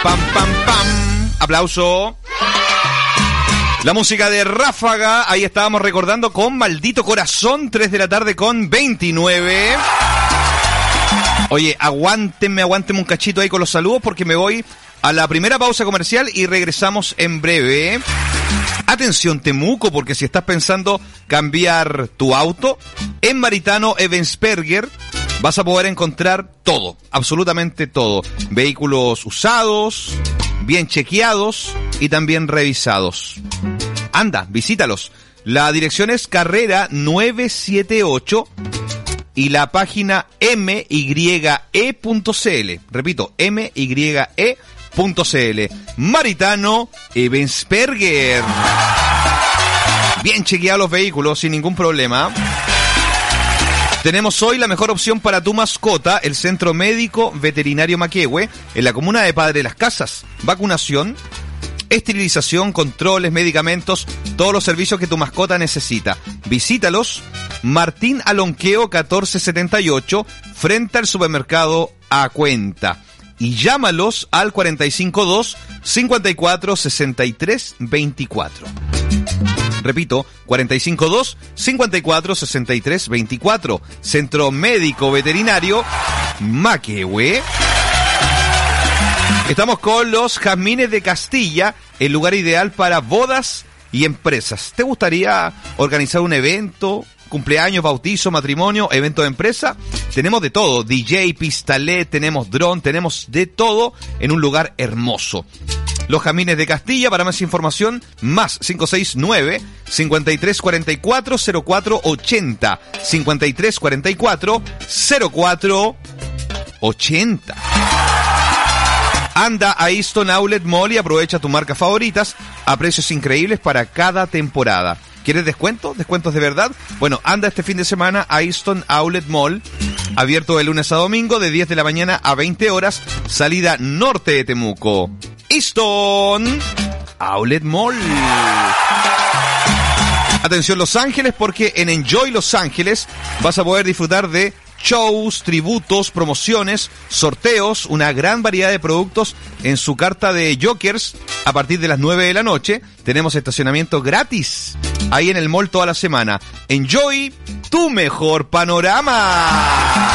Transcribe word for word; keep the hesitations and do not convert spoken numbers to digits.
Pam, pam, pam. Aplauso. La música de Ráfaga, ahí estábamos recordando con Maldito Corazón, tres de la tarde con veintinueve. Oye, aguántenme, aguántenme un cachito ahí con los saludos porque me voy a la primera pausa comercial y regresamos en breve. Atención Temuco, porque si estás pensando cambiar tu auto, en Maritano Ebensperger vas a poder encontrar todo, absolutamente todo. Vehículos usados, bien chequeados y también revisados. Anda, visítalos. La dirección es Carrera novecientos setenta y ocho y la página m y e punto c l. Repito, m y e punto c l. Maritano Ebensperger. Bien chequeados los vehículos, sin ningún problema. Tenemos hoy la mejor opción para tu mascota, el Centro Médico Veterinario Maquehue, en la comuna de Padre Las Casas. Vacunación, esterilización, controles, medicamentos, todos los servicios que tu mascota necesita. Visítalos, Martín Alonqueo catorce setenta y ocho, frente al supermercado A Cuenta. Y llámalos al cuarenta y cinco dos, cincuenta y cuatro, sesenta y tres, veinticuatro. Repito, cuarenta y cinco dos, cincuenta y cuatro, sesenta y tres, veinticuatro. Centro Médico Veterinario Maquehue. Estamos con los Jazmines de Castilla, el lugar ideal para bodas y empresas. ¿Te gustaría organizar un evento, cumpleaños, bautizo, matrimonio, evento de empresa? Tenemos de todo, D J, pistalet, tenemos dron, tenemos de todo en un lugar hermoso. Los Jazmines de Castilla, para más información, más cinco seis nueve, cincuenta y tres cuarenta y cuatro, cero cuatro ochenta, cincuenta y tres cuarenta y cuatro, cero cuatro ochenta. Anda a Easton Outlet Mall y aprovecha tus marcas favoritas a precios increíbles para cada temporada. ¿Quieres descuento? ¿Descuentos de verdad? Bueno, anda este fin de semana a Easton Outlet Mall, abierto de lunes a domingo de diez de la mañana a veinte horas, salida norte de Temuco. Easton Outlet Mall. Atención Los Ángeles, porque en Enjoy Los Ángeles vas a poder disfrutar de shows, tributos, promociones, sorteos, una gran variedad de productos en su carta de Jokers. A partir de las nueve de la noche tenemos estacionamiento gratis ahí en el mall toda la semana. Enjoy tu mejor panorama.